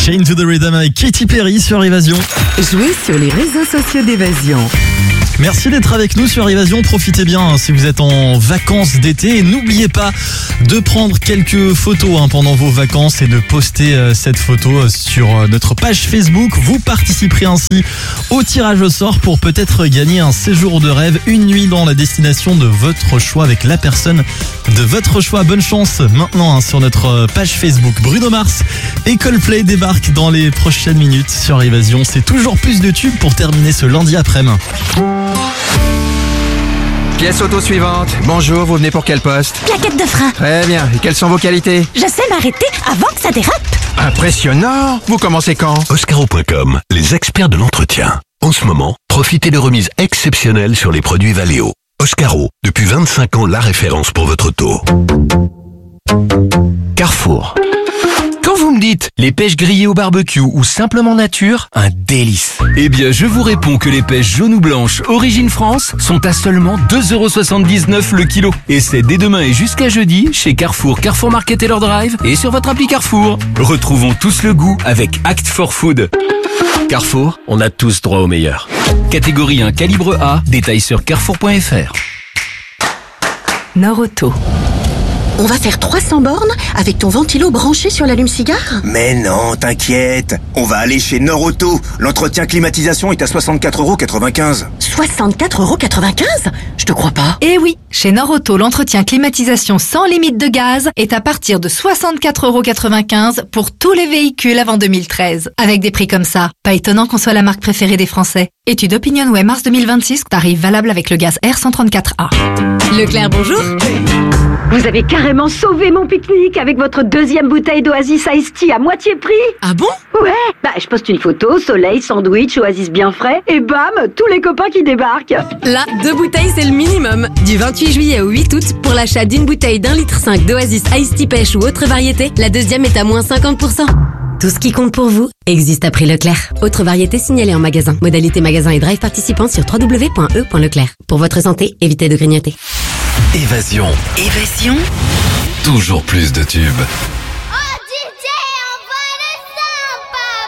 Chain to the Rhythm avec Katy Perry sur Évasion. Jouez sur les réseaux sociaux d'Évasion. Merci d'être avec nous sur Évasion. Profitez bien si vous êtes en vacances d'été. Et n'oubliez pas de prendre quelques photos pendant vos vacances et de poster cette photo sur notre page Facebook. Vous participerez ainsi au tirage au sort pour peut-être gagner un séjour de rêve, une nuit dans la destination de votre choix avec la personne de votre choix. Bonne chance maintenant sur notre page Facebook. Bruno Mars et Coldplay débarquent dans les prochaines minutes sur Évasion. C'est toujours plus de tubes pour terminer ce lundi après-midi. Pièce auto suivante. Bonjour, vous venez pour quel poste? Plaquette de frein. Très bien. Et quelles sont vos qualités? Je sais m'arrêter avant que ça dérape. Impressionnant. Vous commencez quand? Oscaro.com, les experts de l'entretien. En ce moment, profitez de remises exceptionnelles sur les produits Valeo. Oscaro, depuis 25 ans la référence pour votre auto. Carrefour. Quand vous me dites les pêches grillées au barbecue ou simplement nature, un délice. Eh bien, je vous réponds que les pêches jaunes ou blanches Origine France sont à seulement 2,79€ le kilo. Et c'est dès demain et jusqu'à jeudi chez Carrefour, Carrefour Market Taylor Drive et sur votre appli Carrefour. Retrouvons tous le goût avec Act for Food. Carrefour, on a tous droit au meilleur. Catégorie 1 calibre A, détail sur carrefour.fr. Nord-Auto. On va faire 300 bornes avec ton ventilo branché sur l'allume-cigare? Mais non, t'inquiète. On va aller chez Nord-Auto. L'entretien climatisation est à 64,95€. 64,95€? Je te crois pas. Eh oui, chez Nord-Auto, l'entretien climatisation sans limite de gaz est à partir de 64,95€ pour tous les véhicules avant 2013. Avec des prix comme ça, pas étonnant qu'on soit la marque préférée des Français. Étude OpinionWay mars 2026, tarif valable avec le gaz R134A. Leclerc, bonjour. Vous avez carrément sauvé mon pique-nique avec votre deuxième bouteille d'Oasis Iced Tea à moitié prix. Ah bon? Ouais, je poste une photo, soleil, sandwich, Oasis bien frais, et bam, tous les copains qui débarquent. Là, 2 bouteilles, c'est le minimum. Du 28 juillet au 8 août, pour l'achat d'une bouteille d'1,5 litre d'Oasis Iced Tea pêche ou autre variété, la deuxième est à moins 50%. Tout ce qui compte pour vous existe à prix Leclerc. Autre variété signalée en magasin. Modalité magasin et drive participants sur www.e.leclerc. Pour votre santé, évitez de grignoter. Évasion. Évasion. Toujours plus de tubes.